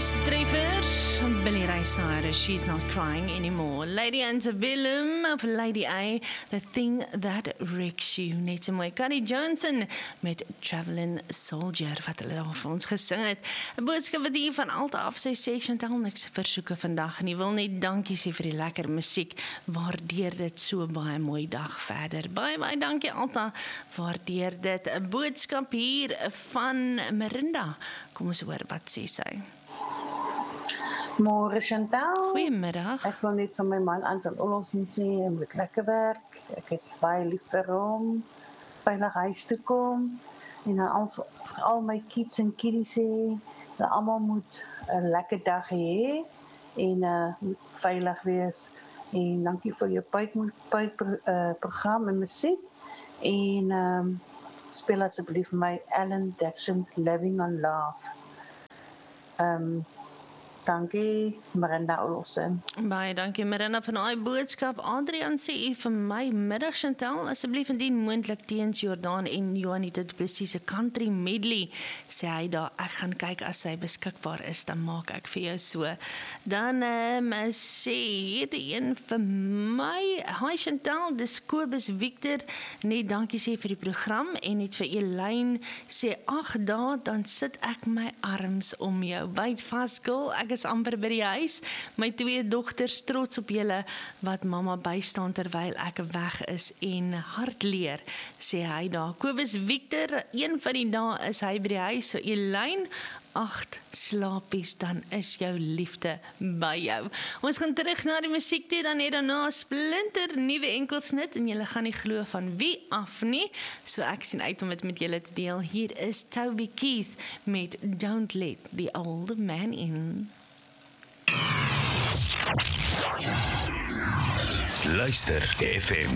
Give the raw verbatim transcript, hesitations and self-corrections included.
mooiste treffers. Billy Ray Cyrus, She's Not Crying Anymore. Lady Antebellum of Lady A, The Thing That Wrecks You. Net so mooi. Carrie Johnson met Traveling Soldier, wat hulle daar vir ons gesing het. 'n Boodskap wat hier van Alta af sy sê, Chantal, niks versoeke vandag en jy wil net dankie sê vir die lekker musiek. Waardeer dit so baie mooi dag verder. Baie, baie dankie Alta. Waardeer dit. 'n Boodskap hier van Marinda. Kom ons hoor wat sê sy. Môre Chantal. Goeiemiddag. Ek wil net van my man Anton Olofsen sê, hy moet lekker werk. Ek is baie lief vir hom. Veilig huis toe kom. En dan al vir al my kids en kiddies sê, dat almal moet 'n lekker dag hê en uh, moet veilig wees. En dankie vir jou puit puit uh, program en musiek. En um, speel asseblief my Alan Jackson Living on Love. Um, dankie Marinda Olofsen. Baie dankie Marinda van daai boodskap. Adrian sê u vir my middag Chantal, asseblief indien moontlik teens Jordaan en Johanita du Plessis se country medley, sê hy daar, ek gaan kyk as hy beskikbaar is, dan maak ek vir jou so. Dan um, sê hierdie een vir my, hi Chantal, dis Kobus Victor, net dankie sê vir die program en net vir Elaine sê, ag daar, dan sit ek my arms om jou, byt vas girl, ek is amper by die huis, my twee dogters trots op julle, wat mamma bystaan terwyl ek weg is en hard leer, sê hy daar. Kobus Victor, een van die dae is hy by die huis, so Elaine, agt slaapies, dan is jou liefde by jou. Ons gaan terug na die musiek toe, dan net daarna splinter nuwe enkelsnit, en julle gaan nie glo van wie af nie, so ek sien uit om dit met julle te deel. Hier is Toby Keith met Don't Let the Old Man In. Luister F M